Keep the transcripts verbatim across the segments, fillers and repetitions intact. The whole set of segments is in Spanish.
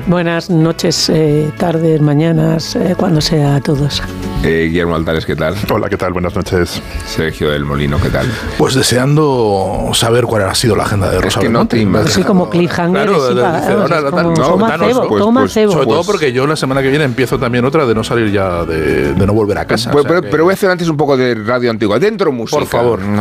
Buenas noches, eh, tardes, mañanas, eh, cuando sea a todos. Eh, Guillermo Altares, ¿qué tal? Hola, ¿qué tal? Buenas noches. Sergio del Molino, ¿qué tal? Pues deseando saber cuál ha sido la agenda de Rosa Es que no te Yo soy como cliffhanger. Claro, sí, dice, vamos, ahora, es la- como, no, toma danos, cebo, pues, toma pues, cebo. Sobre todo Pues- porque yo la semana que viene empiezo también otra de no salir ya de, de no volver a casa. Pues, o sea pero, que- pero voy a hacer antes un poco de radio antigua. Dentro música. Por favor. No.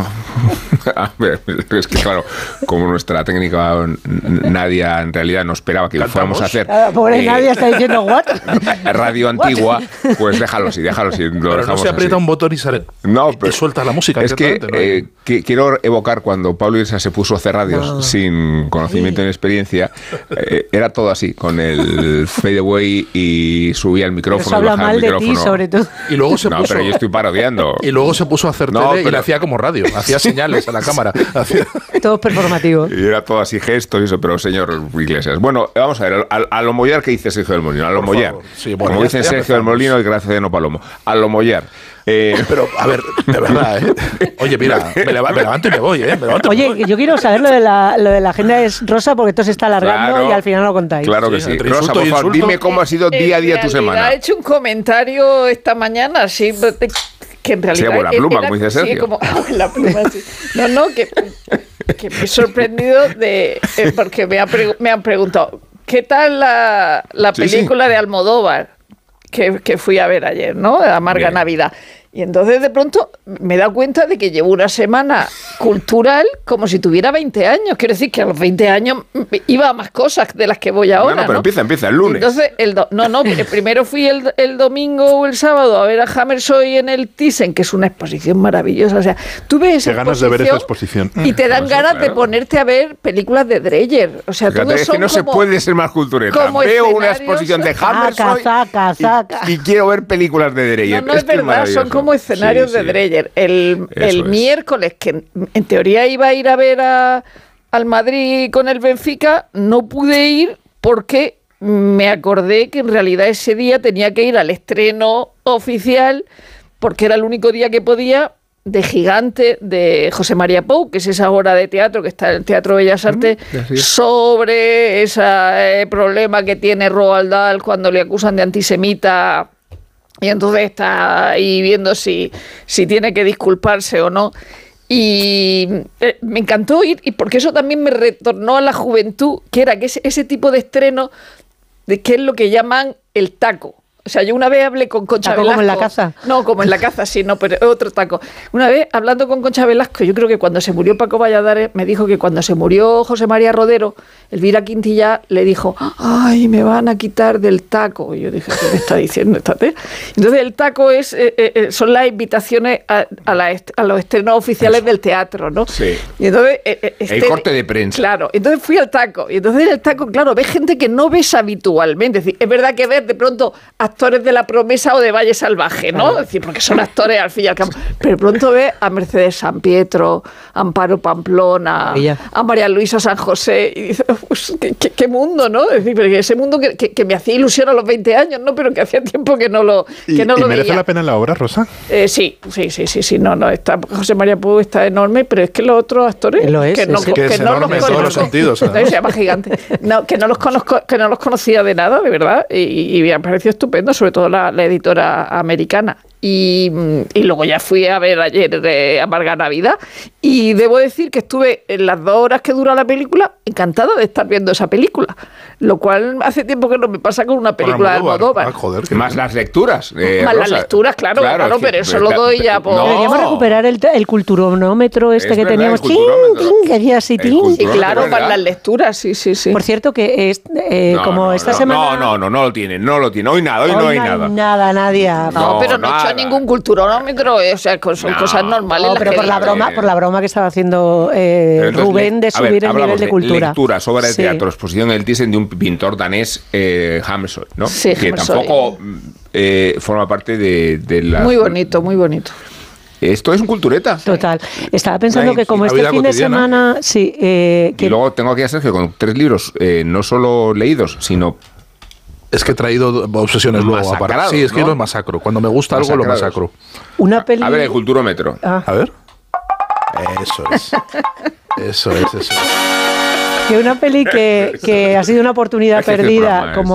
A ver, es que claro, como nuestra técnica n- Nadia en realidad no esperaba que ¿Cantamos? fuéramos a hacer Ah, pobre eh, Nadia está diciendo, ¿what? radio antigua, pues déjalo así, déjalo así. Lo Pero no dejamos se aprieta así. un botón y sale. No, y pero suelta la música. es que, directamente, ¿no? eh, que quiero evocar cuando Pablo Iglesias se puso a hacer radios No. sin conocimiento ni experiencia, eh, era todo así, con el fade away y subía el Eso micrófono y habla bajaba el mal de ti, micrófono. sobre todo. Y luego se No, puso. pero yo estoy parodiando. Y luego se puso a hacer No, tele y pero- le hacía como radio. Hacía señales a la cámara. Hacía- Todo es performativo. Y era todo así gestos y eso, pero señor Iglesias. Bueno, vamos a ver, a, a lo mollar que dice Sergio del Molino, a lo Por mollar. favor. Sí, bueno, Como ya- dicen ya Sergio del empezamos. Molino y Graciano Palomo. A lo mollar. Eh, Pero, a ver, de verdad, ¿eh? Oye, mira, me, leva- me levanto y me voy, ¿eh? Me levanto y me voy. Oye, yo quiero saber lo de la, lo de la agenda es rosa porque esto se está alargando Claro, y al final lo contáis. Claro que Sí, sí. entre Rosa, insulto por y favor, insulto. dime cómo ha sido día a día tu En realidad semana. Ha hecho un comentario esta mañana, sí, que en realidad... Sí, abuela era- pluma, como dice Sergio. Sí, como abuela pluma, sí. No, no, que, que me he sorprendido de... eh, porque me, ha pregu- me han preguntado, ¿qué tal la, la Sí, película de Almodóvar que, que fui a ver ayer, ¿no? Amarga Bien. Navidad. Y entonces de pronto me he dado cuenta de que llevo una semana cultural como si tuviera veinte años. Quiero decir que a los veinte años iba a más cosas de las que voy ahora. No, no, pero ¿no? empieza, empieza el lunes. Entonces, el do- no, no, eh, primero fui el, el domingo o el sábado a ver a Hammershøi en el Thyssen, que es una exposición maravillosa. O sea, tú ves esa Qué ganas de ver esa exposición. y te dan Eso, ganas de claro. ponerte a ver películas de Dreyer. O sea, Fíjate, todos es que son no se como- puede ser más cultureta. como Veo una escenarios- exposición de Saca, Hammershøi saca, saca. y, y quiero ver películas de Dreyer. No, no es Esto verdad, son maravilloso. como escenarios Sí, de sí. Dreyer. El, Eso el es. miércoles, que en teoría iba a ir a ver a- al Madrid con el Benfica, no pude ir porque me acordé que en realidad ese día tenía que ir al estreno oficial porque era el único día que podía de Gigante de José María Pou, que es esa obra de teatro que está en el Teatro Bellas Artes, así es. sobre ese eh, problema que tiene Roald Dahl cuando le acusan de antisemita. Y entonces está ahí viendo si, si tiene que disculparse o no. Y eh, me encantó ir, y porque eso también me retornó a la juventud, que era que ese, ese tipo de estreno, de que es lo que llaman el taco. O sea, yo una vez hablé con Concha ¿Taco Velasco. como en la caza? No, como en la caza, sí, no, pero otro taco. Una vez hablando con Concha Velasco, yo creo que cuando se murió Paco Valladares, me dijo que cuando se murió José María Rodero, Elvira Quintilla le dijo, ay, me van a quitar del taco. Y yo dije, ¿qué me está diciendo esta tía? Entonces el taco es, eh, eh, son las invitaciones a, a, la est- a los estrenos oficiales del teatro, ¿no? Sí. Y entonces, eh, eh, El corte de prensa. Claro, entonces fui al taco. Y entonces en el taco, claro, ves gente que no ves habitualmente. Es decir, es verdad que ves de pronto actores de La Promesa o de Valle Salvaje, ¿no? Es decir, porque son actores al fin y al cabo. Pero de pronto ves a Mercedes San Pietro, a Amparo Pamplona, Ella. a María Luisa San José. Y dices, pues, ¿qué, qué, qué mundo, ¿no? Es decir, porque ese mundo que, que, que me hacía ilusión a los veinte años, ¿no? Pero que hacía tiempo que no lo, ¿Y, que no y lo merece veía. la pena la obra, Rosa? Eh, sí, sí, sí, sí, sí, no, no, está, José María Pou está enorme, pero es que los otros actores Lo es, que no, es- co- que que es no enorme los en todos los conozco. sentidos, además. Entonces se llama Gigante. No, que no los conozco, que no los conocía de nada, de verdad, y, y me ha parecido estupendo, sobre todo la, la editora americana. Y, y luego ya fui a ver ayer eh, Amarga Navidad y debo decir que estuve en las dos horas que dura la película encantada de estar viendo esa película, lo cual hace tiempo que no me pasa con una película de Almodóvar. Ah, joder, qué Más bien. las lecturas. eh, Más las Rosa. lecturas, claro, claro, es que- pero eso lo doy ya por- Deberíamos recuperar el, el culturonómetro este Es que verdad, teníamos. el Tin, culturómetro. tin, que hacía así, El tin. Y culturómetro. claro, ¿verdad? para las lecturas, sí, sí, sí. Por cierto, que es, eh, No, como no, esta no, semana... No, no, no, no lo tiene, no lo tiene. Hoy nada, hoy, Hoy no hay nada. nada, Nadia. No, No, pero no he nada. hecho ningún culturómetro, eh, o sea, co- son No, cosas normales. No, las pero que por la digo. broma, por la broma que estaba haciendo eh, Pero entonces, Rubén de le- a ver, subir el hablamos nivel de cultura. Lecturas, obra de Sí. teatro, exposición en el Thyssen de un pintor danés, eh, Hammershøi, ¿no? Sí, que Hammershøi. tampoco eh, forma parte de, de la... Muy bonito, muy bonito. Esto es un cultureta. Total. Estaba pensando La- que como la este vida fin de cotidiana. semana, sí, eh, Y que luego tengo aquí a Sergio con tres libros, eh, no solo leídos, sino... Es que he traído obsesiones luego aparte. Masacrados, Sí, es que ¿no? los masacro. Cuando me gusta algo, lo Masacrados. masacro. una peli... A ver, el culturómetro. Ah, A ver. Eso es. Eso es, eso es. que una peli que, que ha sido una oportunidad Es que este perdida programa es- como